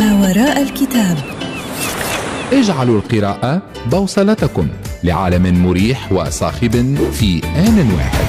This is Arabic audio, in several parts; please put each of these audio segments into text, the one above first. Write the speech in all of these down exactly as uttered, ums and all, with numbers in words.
ما وراء الكتاب. اجعلوا القراءة بوصلتكم لعالم مريح وصاخب في آن واحد.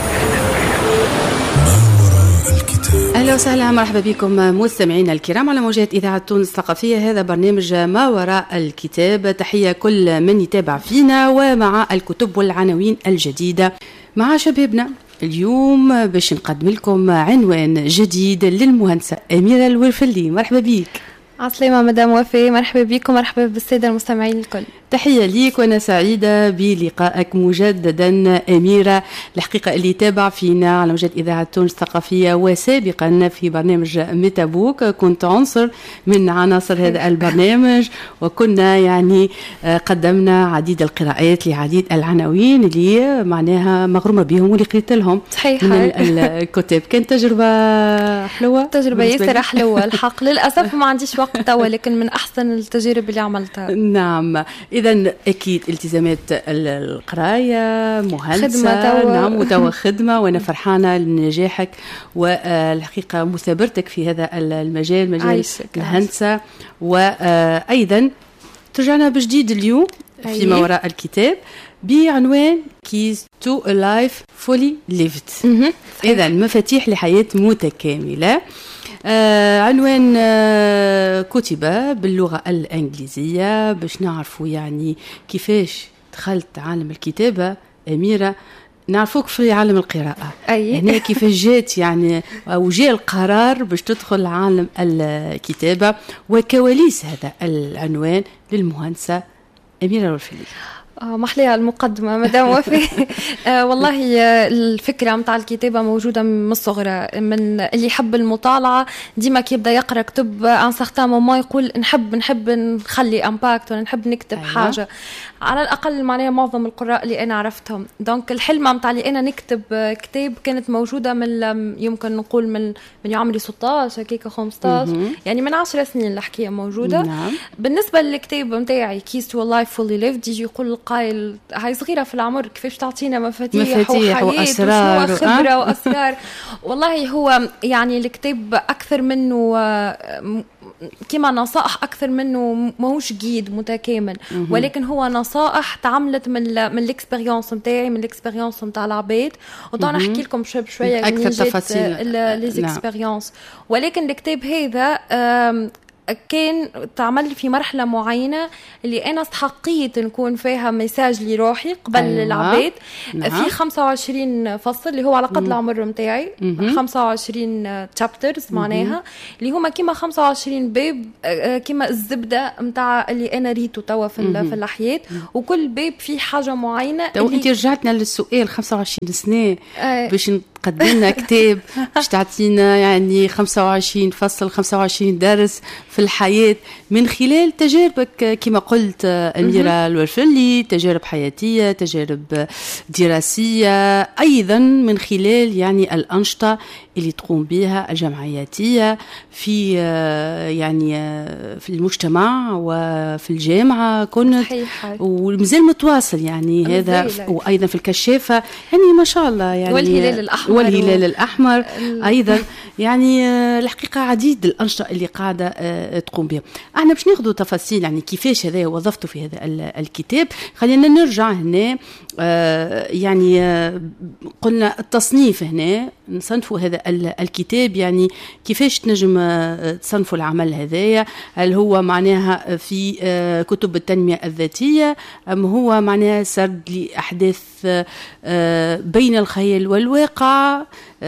أهلا وسهلا، مرحبا بكم مستمعينا الكرام على موجات إذاعة تونس الثقافية. هذا برنامج ما وراء الكتاب. تحية كل من يتابع فينا ومع الكتب والعناوين الجديدة مع شبابنا. اليوم باش نقدم لكم عنوان جديد للمهندسة أميرة الورفلي. مرحبا بيك. عسلامة مدام وفاء، مرحبا بكم، مرحبا بالسادة المستمعين الكل. تحية ليك وأنا سعيدة بلقائك مجددا أميرة. الحقيقة اللي تابع فينا على موجات إذاعة تونس الثقافية وسابقا في برنامج ميتابوك كنت عنصر من عناصر هذا البرنامج، وكنا يعني قدمنا عديد القراءات لعديد العناوين اللي معناها مغرومة بهم واللي قريت لهم صحيح من الكتاب. كانت تجربة حلوة، تجربة ياسر حلوة الحق. للأسف ما عنديش وقت توا، لكن من أحسن التجارب اللي عملتها. نعم، إذن أكيد التزامات القراية، مهندسة، خدمة نعم، وتوا خدمة، وأنا فرحانة لنجاحك والحقيقة مثابرتك في هذا المجال، مجال الهندسة. وأيضا ترجعنا بجديد اليوم في ما وراء الكتاب بعنوان Keys to a Life Fully Lived. إذن مفاتيح لحياة متكاملة. آه عنوان آه كتب باللغة الإنجليزية باش نعرفوا يعني كيفاش دخلت عالم الكتابة. أميرة، نعرفوك في عالم القراءة، أي هنا كيفاش جات يعني أو جاء القرار باش تدخل عالم الكتابة وكواليس هذا العنوان للمهندسة أميرة الورفلي. آه محلية المقدمة مدام وفاء. آه والله آه الفكرة متاع الكتابة موجودة من الصغرى، من اللي يحب المطالعة ديما كي يبدأ يقرأ كتب عن سختام وما يقول نحب نحب نخلي امباكت ولا نحب نكتب أيوة. حاجة على الأقل معناها معظم القراء اللي أنا عرفتهم. دونك الحلمة متاع اللي أنا نكتب كتاب كانت موجودة من يمكن نقول من من عمري ستة عشر كيكا خمسة عشر، يعني من عشر سنين الحكاية موجودة. نعم. بالنسبة للكتاب متاعي Keys to a Life Fully Lived، يجي يقول القائل هاي صغيرة في العمر كيفاش تعطينا مفاتيح, مفاتيح وأسرار وخبرة و... وأسرار. والله هو يعني الكتاب أكثر منه كما نصائح أكثر منه ماهوش جيد متكامل، ولكن هو نصائح تعملت من ال من الإكسبرينس متاعي، من الإكسبرينس متاع العباد. وطبعا أحكي لكم شوية بشوية أكثر تفاصيل الإكسبرينس. ولكن الكتاب هذا كان تعمل في مرحلة معينة اللي أنا استحقيت نكون فيها مساج لروحي قبل أيوة. العباد. نعم. في خمسة وعشرين فصل اللي هو على قد العمر متاعي، خمسة وعشرين chapters معناها اللي هما كما خمسة وعشرين باب، كما الزبدة متاع اللي أنا ريته توا في في الحياة، وكل باب فيه حاجة معينة. تو أنت رجعتنا للسؤال خمسة وعشرين سنة آه. باش قدمنا كتاب باش تعطينا يعني خمسة وعشرين فصل، خمسة وعشرين درس في الحياة من خلال تجاربك كما قلت أميرة الورفلي، تجارب حياتية، تجارب دراسية، أيضا من خلال يعني الأنشطة اللي تقوم بها الجمعياتية في يعني في المجتمع وفي الجامعة كنت ومازال متواصل يعني هذا، وأيضا في الكشافة يعني ما شاء الله يعني والهلال الأحمر والهلال الأحمر أيضا يعني الحقيقة عديد الأنشطة اللي قاعدة تقوم بها. احنا باش ناخذوا تفاصيل يعني كيفاش هذا وظفته في هذا الكتاب. خلينا نرجع هنا يعني قلنا التصنيف هنا نصنفوا هذا الكتاب، يعني كيفاش تنجم تصنفوا العمل هذايا؟ هل هو معناها في كتب التنمية الذاتية أم هو معناها سرد لأحداث بين الخيال والواقع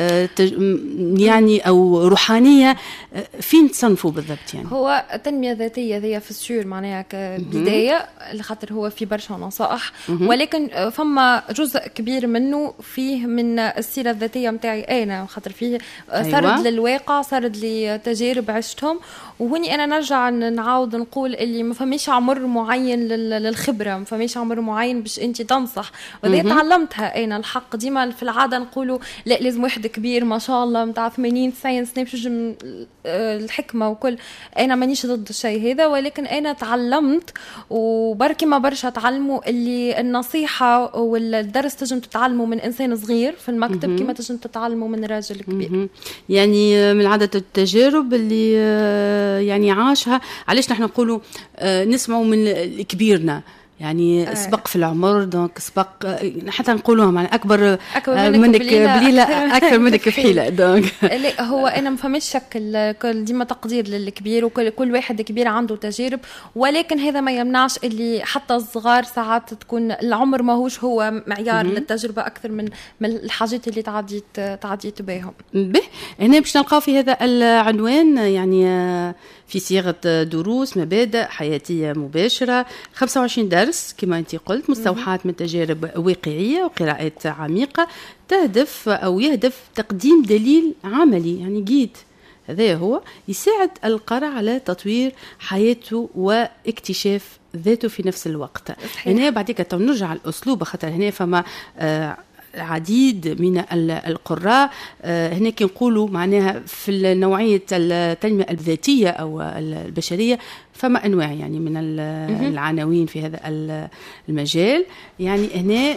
يعني أو روحانية؟ فين تصنفوا بالضبط؟ يعني هو التنمية الذاتية ذي في السور معناها كبداية، لخاطر هو في برشا نصائح، ولكن فما جزء كبير منه فيه من السيرة الذاتية متاعي أنا، خاطر فيه سرد أيوة. للواقع، سرد لتجارب عشتهم. وهني أنا نرجع نعاود نقول اللي ما فماش عمر معين للخبرة، ما فماش عمر معين باش أنت تنصح، وذي تعلمتها أنا الحق. ديما في العادة نقولوا لا لازم واحد واحد كبير ما شاء الله متاع ثمانين تسعين سنه باش يجم الحكمه وكل. انا مانيش ضد الشيء هذا، ولكن انا تعلمت وبركي ما برشا تعلموا اللي النصيحه والدرس تجم تتعلموا من انسان صغير في المكتب كما تجم تتعلموا من راجل كبير. يعني من عدد التجارب اللي يعني عاشها. علاش نحن نقولوا نسمعوا من كبيرنا يعني سبق في العمر، دونك سبق حتى نقولوها معناها اكبر, أكبر منك, منك بليله اكثر منك بحيله. دونك لا هو انا ما فهمش شكل كل ديما تقدير للكبير، وكل كل واحد كبير عنده تجارب، ولكن هذا ما يمنعش اللي حتى الصغار ساعات تكون العمر ماهوش هو معيار للتجربه اكثر من من الحاجات اللي تعديت تعديت بهم. به هنا باش نلقاو في هذا العنوان يعني في صيغه دروس مبادئ حياتيه مباشره، خمسة وعشرين درس كما أنت قلت، مستوحاة من تجارب واقعية وقراءات عميقة، تهدف أو يهدف تقديم دليل عملي يعني جيد. هذا هو يساعد القارئ على تطوير حياته واكتشاف ذاته في نفس الوقت. هنا بعدك نرجع الأسلوب، خاطر هنا فما آه العديد من القراء هنا كي نقولوا معناها في نوعية التنمية الذاتية أو البشرية فما أنواع يعني من العناوين في هذا المجال. يعني هنا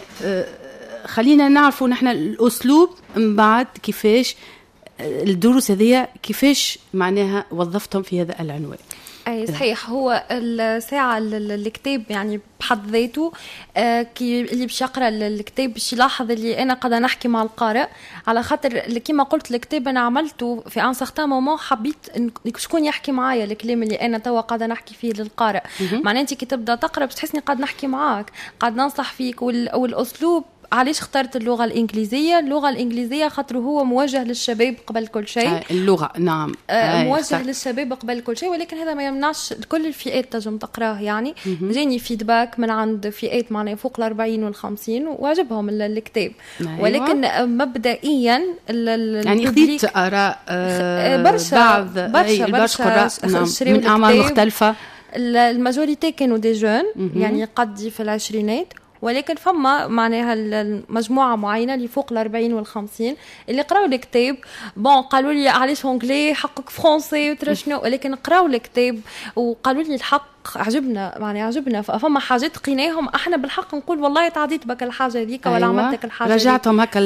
خلينا نعرفوا نحن الأسلوب من بعد كيفاش الدروس هذه كيفاش معناها وظفتهم في هذا العنوان. أي صحيح. هو الساعة الكتاب يعني بحد ذاته آه كي اللي باش يقرأ الكتاب باش يلاحظ اللي أنا قاعدة نحكي مع القارئ، على خاطر كما قلت الكتاب أنا عملته في أن سيغتان مومون حبيت شكون يحكي معايا الكلام اللي أنا توا قاعدة نحكي فيه للقارئ. معناه أنت كي تبدأ تقرأ باش تحسني قاعدة نحكي معاك، قاعدة ننصح فيك. والأسلوب علاش اخترت اللغة الإنجليزية؟ اللغة الإنجليزية خاطر هو موجه للشباب قبل كل شيء. آه اللغة نعم آه موجه اختار. للشباب قبل كل شيء، ولكن هذا ما يمنعش كل الفئات تجم تقراه. يعني جاني فيدباك من عند فئات معناها فوق الأربعين والخمسين وعجبهم الكتاب. أيوة. ولكن مبدئيا يعني خذيت آراء آه برشا بعض برشا برشا قراء نعم من أعمار مختلفة. الماجوريتي كانوا دي جون يعني قدي في العشرينات، ولكن فما معناها المجموعة معينة اللي فوق الأربعين والخمسين اللي قرأوا الكتاب. بون قالوا لي علاش هونغلي حقك فرنسي وترشنو، ولكن قرأوا الكتاب وقالوا لي الحق عجبنا معناها عجبنا. فما حاجات قيناهم احنا بالحق نقول والله تعديت بك الحاجة ذيك ولا أيوة. عملتك الحاجة رجعتهم هكا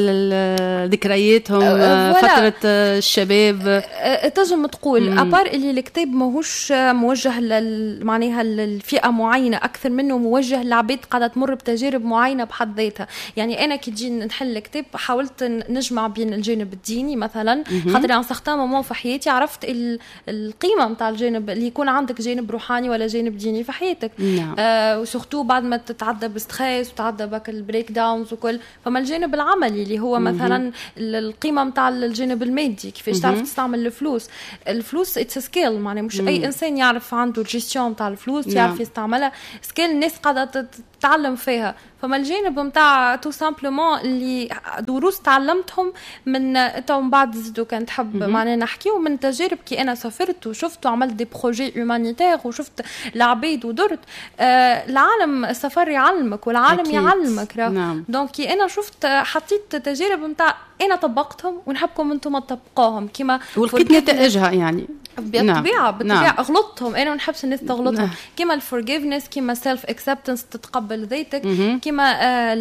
ذكرياتهم أه فترة الشباب. أه تجم تقول أبار اللي الكتاب ماهوش موجه معناها الفئة معينة أكثر منه موجه لعبيد قاعدة تمر بتجارب معينة بحد ذاتها. يعني أنا كي تجي نحل الكتاب حاولت نجمع بين الجانب الديني مثلا، خاطر أنا سختام مومون في حياتي عرفت القيمة متاع الجانب اللي يكون عندك جانب روحاني ولا جانب بديني في حياتك. نعم. آه وسورتو بعد ما تتعدى بستريس وتعدى بك البريك داونز وكل. فما الجانب العملي اللي هو مم. مثلا القيمه نتاع الجانب المادي، كيفاش تعرف تستعمل الفلوس. الفلوس اتس سكيل معناها مش مم. اي انسان يعرف عنده الجيستيون نتاع الفلوس. نعم. يعرف يستعملها سكيل الناس قاعده تتعلم فيها. فما الجانب نتاع تو سامبلومون اللي دروس تعلمتهم من تو من بعد زيدو كان تحب معنا نحكيو من تجارب كي انا سافرت وشفت وعملت دي بروجي هومانيتير وشفت العبيد ودرت. آه العالم السفر يعلمك والعالم أكيد. يعلمك. نعم. دونك كي انا شفت حطيت تجارب نتاع انا طبقتهم ونحبكم انتم تطبقوهم كما ولقيت نتائجها يعني بالطبيعه بالطبيعه نعم. غلطتهم انا ما نحبش الناس تغلطهم. نعم. كما الفورغيفنس كما سيلف اكسبتنس تتقبل ذاتك م- كما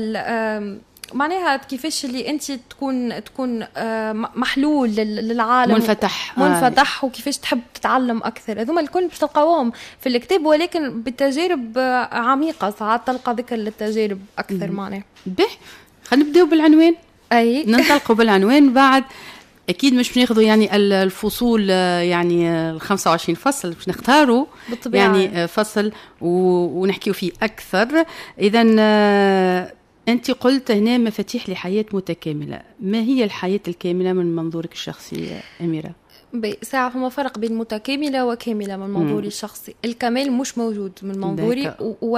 آه معناها كيفاش اللي انت تكون تكون محلول للعالم منفتح منفتح آه. وكيفاش تحب تتعلم اكثر. هذوما الكل باش تلقاوهم في الكتاب، ولكن بتجارب عميقه ساعات تلقى ذكر للتجارب اكثر. معناها به خلينا نبداو بالعنوان. اي ننطلقوا بالعنوان بعد اكيد مش بناخذوا يعني الفصول يعني ال خمسة وعشرين فصل باش نختاروا يعني فصل ونحكيوا فيه اكثر. اذا انت قلت هنا مفاتيح لحياه متكامله. ما هي الحياه الكامله من منظورك الشخصي اميره؟ ساعة هما فرق بين متكاملة وكاملة من منظوري الشخصي. الكمال مش موجود من منظوري،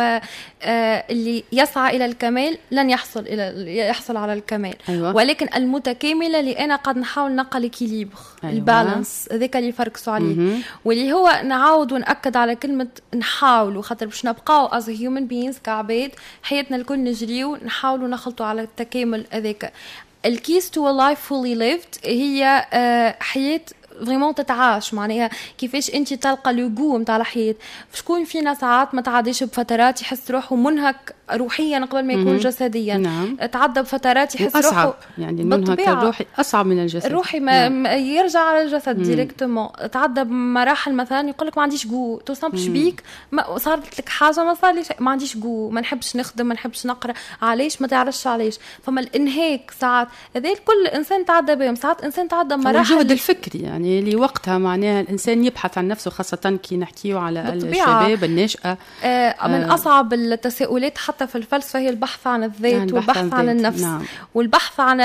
واللي يسعى إلى الكمال لن يحصل إلى يحصل على الكمال. أيوة. ولكن المتكاملة اللي أنا قد نحاول نقل الكيليبر. أيوة. البالانس ذاك اللي فرقسوا عليه. مم. واللي هو نعاود ونأكد على كلمة نحاول، وخاطر باش نبقاو as human beings كعباد حياتنا الكل نجريو نحاولوا نخلطوا على التكامل هذاك. الكيس تو a life fully lived هي حياة فريمون تتعاش، معناها كيفاش انت تلقى لوغو نتاع الحياه. شكون فينا ساعات ما تعديش بفترات يحس روحه منهك روحيا قبل ما يكون جسديا. نعم. تعدى بفترات يحس أصعب. روحه يعني المنهك الروحي اصعب من الجسد، الروحي ما نعم. يرجع على الجسد ديريكتومون. تعدى بمراحل مثلا يقول لك ما عنديش جو، تصنبش بيك، ما صارت لك حاجه ما صار لي ما عنديش جو، ما نحبش نخدم، ما نحبش نقرا، علاش ما تعرفش علاش. فما الانهاك ساعات هذا كل انسان تعدى بهم، ساعات انسان تعدى مراحل الجهد الفكري يعني اللي وقتها معناها الإنسان يبحث عن نفسه، خاصة كي نحكيه على بالطبيعة. الشباب الناشئة. آه من آه أصعب التساؤلات حتى في الفلسفة هي البحث عن الذات، يعني والبحث عن, عن النفس. نعم. والبحث عن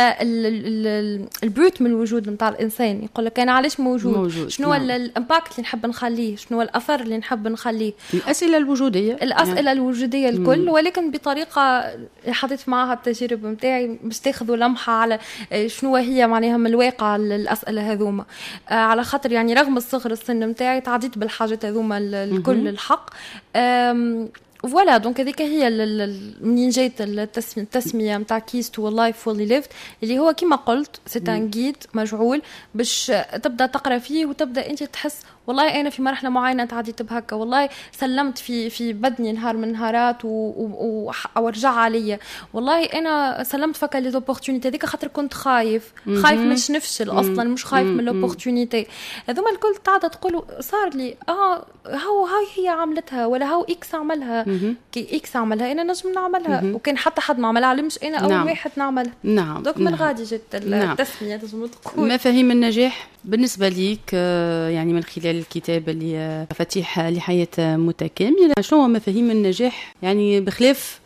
البروت من الوجود نتاع الإنسان. يقول لك أنا علاش موجود, موجود. شنو نعم. الإمباكت اللي نحب نخليه، شنو الأثر اللي نحب نخليه. الأسئلة الوجودية الأسئلة يعني. الوجودية الكل، ولكن بطريقة حطيت معها التجارب متاعي باش تاخذوا لمحة على شنو هي معناها من الواقع الأسئلة هذوما. آه على خاطر يعني رغم الصغر السن متاعي تعديت بالحاجات هذوما الكل الحق. فوالا دونك هذيك هي منين جات التسميه نتاع كيس تو لايف فولي ليفد، اللي هو كما قلت سي ان جيد مجعول باش تبدا تقرا فيه وتبدا انت تحس والله انا في مرحله معينه تعديت بهكا، والله سلمت في في بدني نهار من نهارات ورجع عليا، والله انا سلمت فكا لي زوبورتونيتي هذيك خاطر كنت خايف خايف مش نفشل اصلا، مش خايف من لوبورتونيتي. هذوما الكل تعدى تقولوا صار لي اه هاو هاي هي عملتها، ولا هاو اكس عملها، كي اكس عملها انا نجم نعملها، وكان حتى حد ما عملها علمش انا اول نعم. واحد نعملها. نعم. دوك من غادي جت التسميه تنجم تقول. مفاهيم النجاح بالنسبه ليك يعني من خلال الكتاب اللي مفاتيح لحياة متكاملة، شنو هو مفاهيم النجاح يعني بخلاف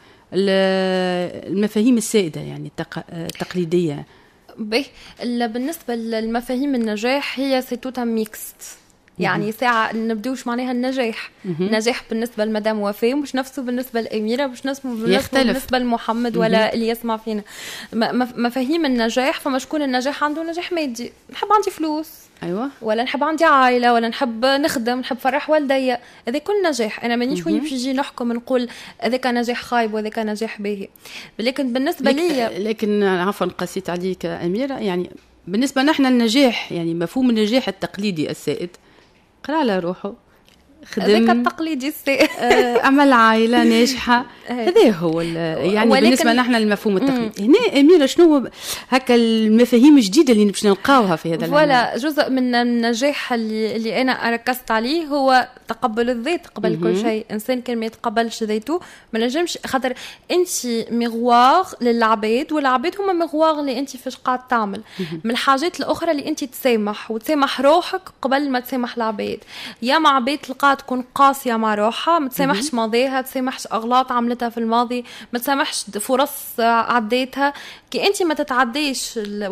المفاهيم السائدة يعني التقليدية؟ به بالنسبة للمفاهيم النجاح هي سيتوتا ميكست، يعني ساعة نبدوش معناها النجاح. النجاح بالنسبة لمدام وفاء مش نفسه بالنسبة لأميرة، مش نفسه بالنسبة لمحمد ولا اللي يسمع فينا. مفاهيم النجاح، فما شكون النجاح عنده نجاح مادي، نحب عندي فلوس أيوة، ولا نحب عندي عائلة، ولا نحب نخدم، نحب فرح والدي، هذا كل نجاح. أنا مانيش وين باش نجي نحكم نقول هذاك نجاح خايب وهذاك نجاح باهي. لكن بالنسبة لي لكن عفوا قسيت عليك أميرة، يعني بالنسبة نحن النجاح يعني مفهوم النجاح التقليدي السائد قرأ على روحه، خدم التقليدي السائد، عمل عائلة ناجحة، هذا هو يعني بالنسبة نحن المفهوم التقليدي. هنا أميرة شنو هكا المفاهيم الجديدة اللي نبش نلقاوها في هذا ولا جزء من النجاح اللي, اللي أنا ركزت عليه هو تقبل الذات قبل كل شيء. إنسان كان ما يتقبلش ذاته ما نجمش، خاطر أنت مغوار للعباد، والعباد هما مغوار اللي أنت فاش قاعد تعمل. من الحاجات الأخرى اللي أنت تسامح وتسامح روحك قبل ما تسامح العباد. يا مع عباد تلقى تكون قاسية مع روحها، ما تسامحش ماضيها، تسامحش أغلاط عملتها في الماضي، ما تسامحش فرص عديتها. كي أنت ما تتعديش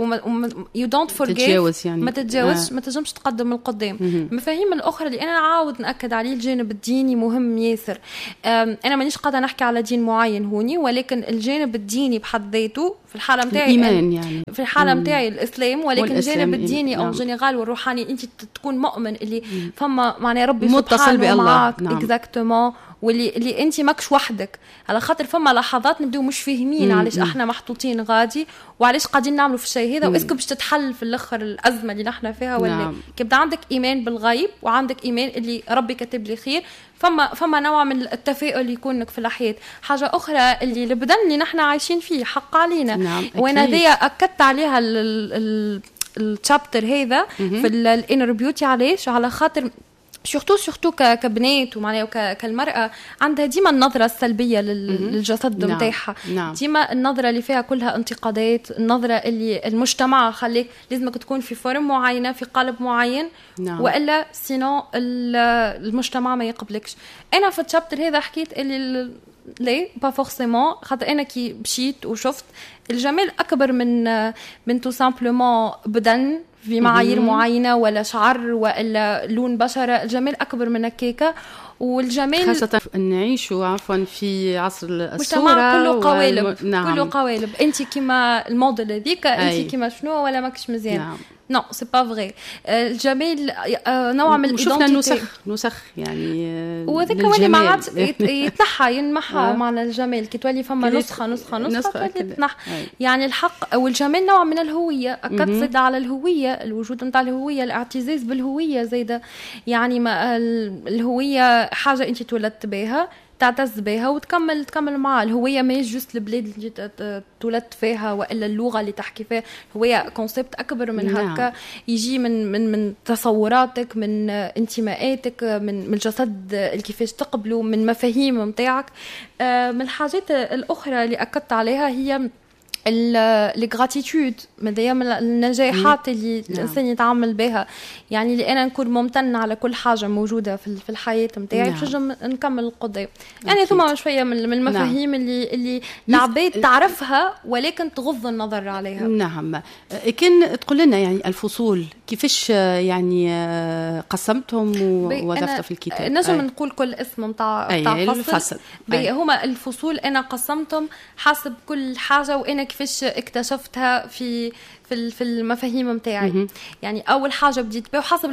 you don't forget، تتجاوز يعني. ما تتجاوزش، آه. ما تنجمش تقدم القدام. المفاهيم الأخرى اللي أنا عاود نأكد عليه الجانب الديني مهم ياسر. أنا مانيش قادرة نحكي على دين معين هوني، ولكن الجانب الديني بحد ذاته في الحالة متاعي الإيمان يعني في الحالة متاعي الإسلام، ولكن الجانب الديني أو جنرال والروحاني أنت تكون مؤمن اللي فما معنى ربي متصل بالله معك اكزاكتومون، واللي اللي انت ماكش وحدك. على خاطر فما لحظات نبداو مش فاهمين علاش احنا محطوطين غادي وعلاش قاعدين نعملوا في الشيء هذا، واسكو باش تتحل في الاخر الازمه اللي نحن فيها ولا نعم. كيبدا عندك ايمان بالغيب وعندك ايمان اللي ربي كاتب لي خير، فما فما نوع من التفاؤل يكونك في الحياه. حاجه اخرى اللي البدن اللي نحن عايشين فيه حق علينا نعم. وانا ذي اكدت عليها الشابتر هذا في الانر بيوتي. علاش؟ على خاطر شورتو شورتو كبنات ومعناها كالمرأة عندها ديما النظرة السلبية للجسد نعم. متاعها نعم. ديما النظرة اللي فيها كلها انتقادات، النظرة اللي المجتمع خليك لازمك تكون في فورم معينة في قالب معين نعم. وإلا سينو المجتمع ما يقبلكش. أنا في الشابتر هذا حكيت اللي ليه با فورسيمون، خاطر أنا كي مشيت وشفت الجمال أكبر من من تو سامبلومون بدن في معايير معينة ولا شعر ولا لون بشرة. الجمال أكبر من الكيكة، والجمال خاصة أن نعيشوا عفوا في عصر الصورة مجتمع كله قوالب والم... نعم. كله قوالب. أنت كما الموديل هذيك، أنت كما شنو ولا ماكش مزيان نعم. نو سي با فغي. الجمال نوع من الايدنتيتي، نسخ نسخ يعني وذاك وين ما عاد يتنحى ينمحى نعم. معنى الجمال كي تولي فما نسخه نسخه نسخه تولي تنحى. يعني الحق والجمال نوع من الهويه، اكد زيد على الهويه، الوجود نتاع الهويه، الاعتزاز بالهويه زيدا. يعني ما الهويه حاجه انت تولدت بها تعتز بها وتكمل تكمل معها. الهويه ماهيش جوست البلاد اللي تولدت فيها والا اللغه اللي تحكي فيها. الهويه كونسيبت اكبر من نعم. هكا يجي من من من تصوراتك، من انتماءاتك، من من الجسد اللي كيفاش تقبله، من مفاهيم نتاعك. من الحاجات الاخرى اللي اكدت عليها هي الغراتيتود، مدايا من النجاحات اللي الانسان يتعامل بها. يعني اللي انا نكون ممتن على كل حاجه موجوده في في الحياه نتاعي باش نكمل القضيه. يعني ثم شويه من المفاهيم نعم. اللي اللي العباد تعرفها ولكن تغض النظر عليها. نعم. كان تقول لنا يعني الفصول كيفاش يعني قسمتهم ووظفت في الكتاب؟ نجم نقول كل اسم نتاع نتاع فصل. هما الفصول انا قسمتهم حسب كل حاجه وانا كيفاش اكتشفتها في في في المفاهيم نتاعي. يعني اول حاجه بديت بها حسب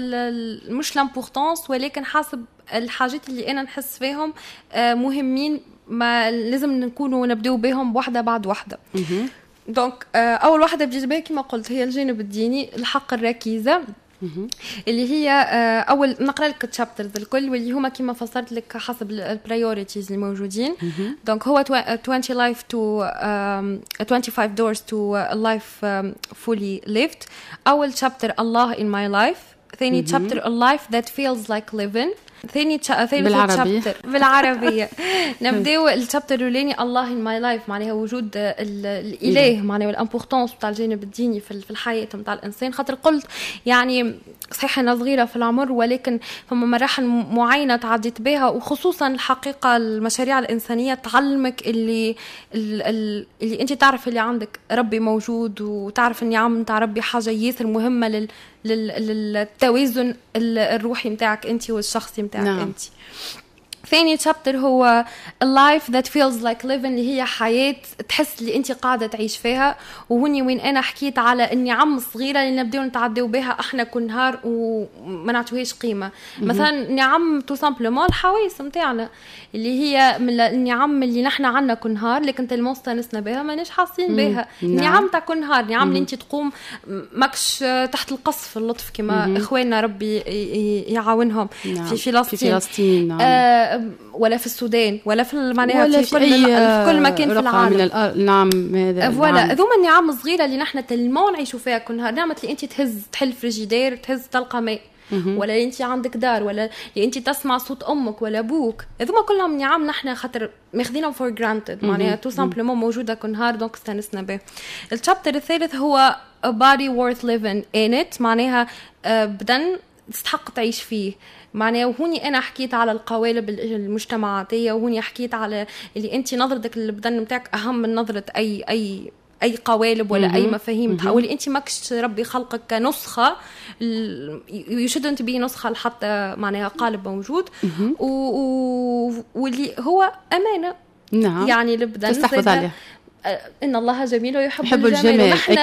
مش لامبورطونس ولكن حسب الحاجات اللي انا نحس فيهم مهمين، ما لازم نكونوا نبداو بهم واحده بعد واحده. دونك اول واحده بديت بها كما قلت هي الجانب الديني، الحق الركيزه اللي هي اول نقرا لك التشابترز الكل واللي هما كما فسرت لك حسب البرايورتيز اللي موجودين. دونك هو twenty life to um, twenty-five doors to a life um, fully lived. اول تشابتر الله in my life. ثاني تشابتر a life that feels like living. ثاني ثالث تشابتر بالعربيه. نبداو التشابتر الاولاني الله ان ماي لايف، معناها وجود الاله، معناها الامبورطونس تاع الجانب الديني في الحياه نتاع الانسان. خاطر قلت يعني صحيح انا صغيره في العمر ولكن فما مراحل معينه تعديت بها، وخصوصا الحقيقه المشاريع الانسانيه تعلمك اللي اللي انت تعرف اللي عندك ربي موجود، وتعرف النعم نتاع ربي حاجه ياسر مهمه لل للتوازن الروحي متاعك انت والشخصي متاعك نعم. انت. ثاني تشابتر هو a life that feels like living، اللي هي حياة تحس اللي انت قاعدة تعيش فيها. وهني وين انا حكيت على النعم الصغيرة اللي نبدأ نتعدوا بها احنا كل نهار وما نعطوهاش قيمة. مثلا نعم تو سامبلومون الحواس متاعنا اللي هي من النعم اللي نحن عنا كل نهار لكن تلمون استانسنا بها ما ناش حاسين بها. نعم تاع كل نهار، نعم اللي انت تقوم ماكش تحت القصف اللطف كما اخواننا ربي يعاونهم نعم. في فلسطين, في فلسطين نعم. آه ولا في السودان ولا في معناها في, في كل في كل مكان في العالم. نعم هذا فوالا هذوما النعم الصغيره اللي نحن تلمون نعيشوا فيها كل نهار. نعمه اللي انت تهز تحل فريجيدير تهز تلقى ماء، ولا انت عندك دار، ولا انت تسمع صوت امك ولا ابوك. هذوما كلهم نعم نحن خاطر ماخذينهم فور جرانتد، معناها تو سامبلومون موجوده كل نهار دونك استانسنا به. الشابتر الثالث هو a body worth living in it، معناها بدن تستحق تعيش فيه. معناه وهوني انا حكيت على القوالب المجتمعاتيه، وهوني حكيت على اللي انت نظرتك للبدن نتاعك اهم من نظره اي اي اي قوالب ولا اي مفاهيم تحولي. انت ماكش ربي خلقك كنسخه، you shouldn't be نسخه حتى معناها قالب موجود، واللي هو امانه. نعم. يعني البدن تستحفظ عليه. ان الله جميل ويحب الجمال, الجمال.